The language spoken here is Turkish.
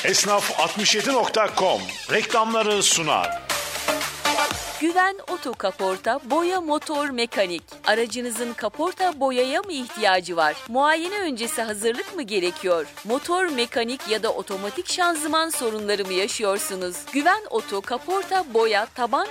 Esnaf67.com reklamları sunar. Güven Oto Kaporta, boya, motor, mekanik. Aracınızın kaporta boyaya mı ihtiyacı var? Muayene öncesi hazırlık mı gerekiyor? Motor, mekanik ya da otomatik şanzıman sorunları mı yaşıyorsunuz? Güven Oto Kaporta, boya, taban